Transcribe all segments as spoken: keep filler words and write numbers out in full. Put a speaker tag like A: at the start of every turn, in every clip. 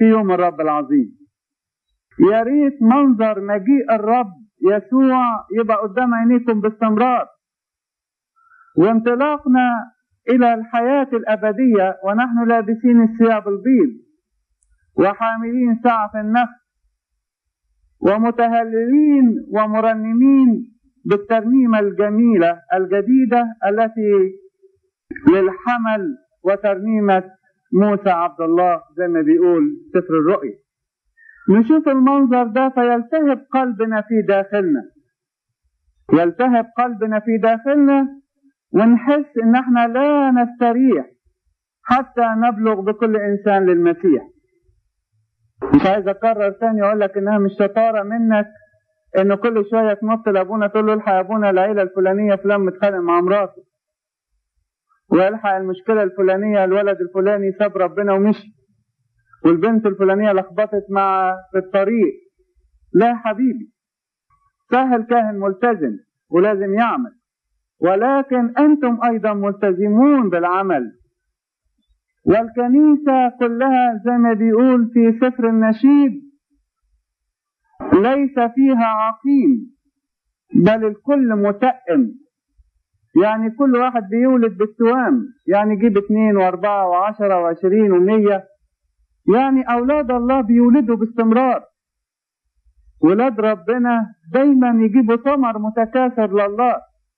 A: في يوم الرب العظيم. يا ريت منظر مجيء الرب يسوع يبقى قدام عينيكم باستمرار، وانطلاقنا إلى الحياة الأبدية ونحن لابسين الثياب البيض وحاملين سعف النفس ومتهللين ومرنمين بالترنيمة الجميلة الجديدة التي للحمل وترنيمة موسى عبد الله زي ما بيقول سفر الرؤيا. نشوف المنظر ده فيلتهب قلبنا في داخلنا، يلتهب قلبنا في داخلنا ونحس ان احنا لا نستريح حتى نبلغ بكل انسان للمسيح. مش عايز اكرر تاني اقول لك انها مش شطاره منك ان كل شويه تنط لابونا تقول له الحق يا ابونا العيله الفلانيه فلان متخانق مع مراته، والحق المشكله الفلانيه الولد الفلاني ساب ربنا ومشي، والبنت الفلانيه لخبطت مع في الطريق. لا يا حبيبي، سهل كاهن ملتزم ولازم يعمل، ولكن أنتم أيضا ملتزمون بالعمل. والكنيسة كلها زي ما بيقول في سفر النشيد ليس فيها عقيم بل الكل متأم، يعني كل واحد بيولد بالتوام، يعني يجيب اثنين واربعة وعشرة وعشرين ومية، يعني أولاد الله بيولدوا باستمرار. ولاد ربنا دايما يجيبوا ثمر متكاثر لله.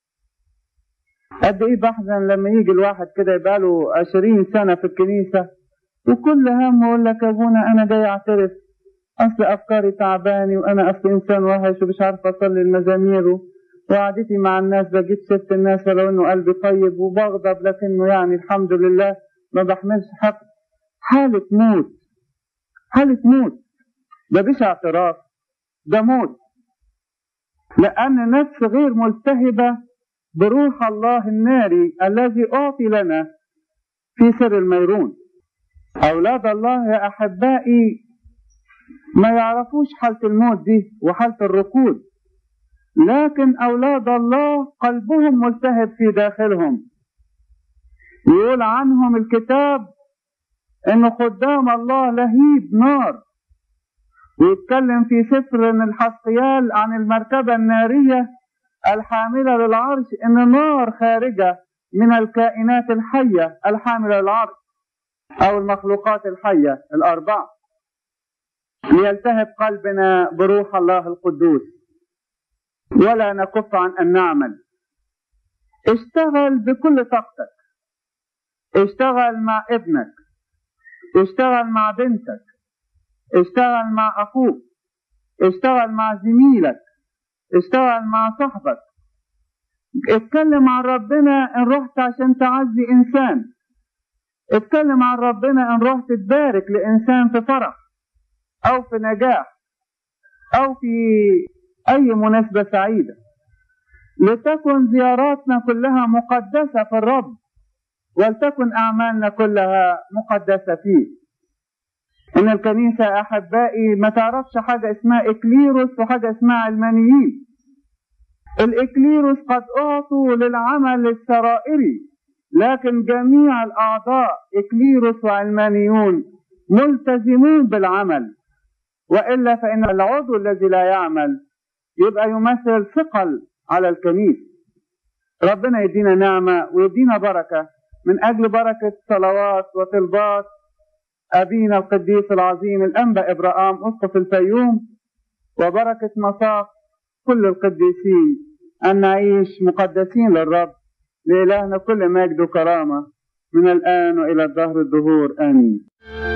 A: قد ايه بحزن لما يجي الواحد كده يبقى له عشرين سنة في الكنيسة وكل هم يقول لك يا ابونا انا جاي اعترف، اصل افكاري تعباني وانا اصل انسان وحش ومش عارف اصلي المزامير وقعدتي مع الناس بجيب سيرة الناس ولو انه قلبي طيب وبغضب لكنه يعني الحمد لله ما بحملش حق. حالة موت، حالة موت، ده مش اعتراف، ده موت، لأن نفس غير ملتهبة بروح الله الناري الذي أعطي لنا في سر الميرون. أولاد الله يا أحبائي ما يعرفوش حالة الموت دي وحالة الركود، لكن أولاد الله قلبهم ملتهب في داخلهم. يقول عنهم الكتاب إن خدام الله لهيب نار، ويتكلم في سفر من الحسقيال عن المركبة النارية الحاملة للعرش إن نار خارجة من الكائنات الحية الحاملة للعرش أو المخلوقات الحية الأربعة، ليلتهب قلبنا بروح الله القدوس ولا نكف عن أن نعمل. اشتغل بكل طاقتك، اشتغل مع ابنك، اشتغل مع بنتك، اشتغل مع أخوك، اشتغل مع زميلك، اشتغل مع صاحبك، اتكلم عن ربنا ان رحت عشان تعزي انسان، اتكلم عن ربنا ان رحت تبارك لانسان في فرح او في نجاح او في اي مناسبة سعيدة، لتكن زياراتنا كلها مقدسة في الرب ولتكن اعمالنا كلها مقدسة فيه. ان الكنيسة احبائي ما تعرفش حاجة اسمها اكليروس وحاجة اسمها علمانيين. الاكليروس قد اعطوا للعمل السرائري، لكن جميع الاعضاء اكليروس وعلمانيون ملتزمون بالعمل، والا فان العضو الذي لا يعمل يبقى يمثل ثقل على الكنيسة. ربنا يدينا نعمة ويدينا بركة من اجل بركة صلوات وطلبات أبينا القديس العظيم الأنبا إبراهام أسقف الفيوم، وبركة مصاف كل القديسين، أن نعيش مقدسين للرب. لإلهنا كل مجد وكرامة من الآن وإلى الدهر الدهور، آمين.